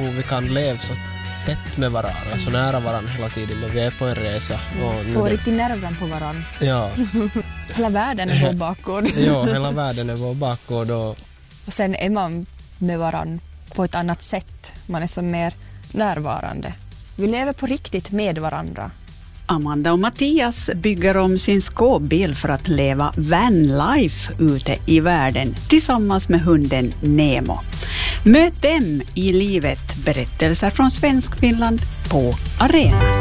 hur vi kan leva så tätt med varandra, så nära varandra hela tiden när vi är på en resa. Får riktigt nerven på varandra. Ja. Hela världen är vår bakgård. Ja, hela världen är vår bakgård. Och sen är man med varandra på ett annat sätt. Man är som mer närvarande. Vi lever på riktigt med varandra. Amanda och Mattias bygger om sin skåpbil för att leva vanlife ute i världen tillsammans med hunden Nemo. Möt dem i livet, berättelser från Svenskfinland på Arena.